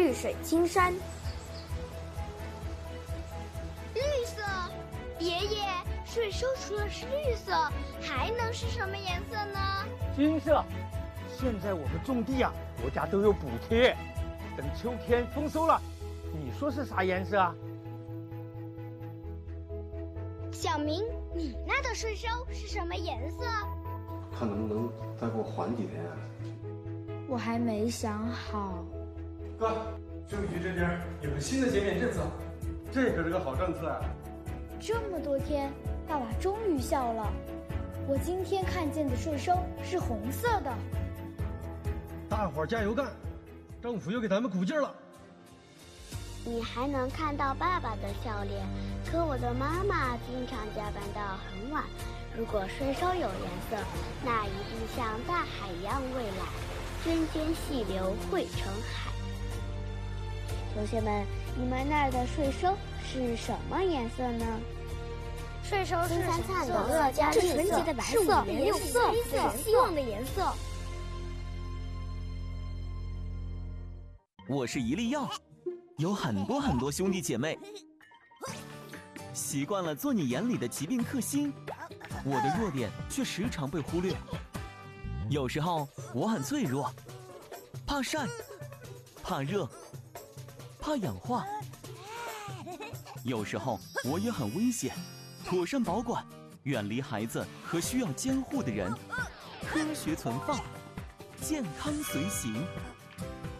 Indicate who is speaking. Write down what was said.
Speaker 1: 绿水青山。
Speaker 2: 绿色，爷爷，税收除了是绿色，还能是什么颜色呢？
Speaker 3: 金色。现在我们种地啊，国家都有补贴。等秋天丰收了，你说是啥颜色啊？
Speaker 2: 小明，你那的税收是什么颜色？
Speaker 4: 看能不能再给我缓几天啊。
Speaker 1: 我还没想好。
Speaker 5: 哥，税务局这边有个新的减免政策，这可是个好政策啊！
Speaker 1: 这么多天，爸爸终于笑了。我今天看见的税收是红色的。
Speaker 5: 大伙儿加油干，政府又给咱们鼓劲了。
Speaker 2: 你还能看到爸爸的笑脸，可我的妈妈经常加班到很晚。如果税收有颜色，那一定像大海一样蔚蓝，涓涓细流汇成海。同学们，你们那儿的税收是什么颜色呢？
Speaker 1: 税收是
Speaker 2: 金灿灿的乐加绿色，
Speaker 1: 纯洁的白色，
Speaker 2: 是五颜六色，
Speaker 1: 是希望的颜色。
Speaker 6: 我是一粒药，有很多兄弟姐妹，习惯了做你眼里的疾病克星，我的弱点却时常被忽略。有时候我很脆弱，怕晒，怕热，怕氧化。有时候我也很危险，妥善保管，远离孩子和需要监护的人，科学存放，健康随行。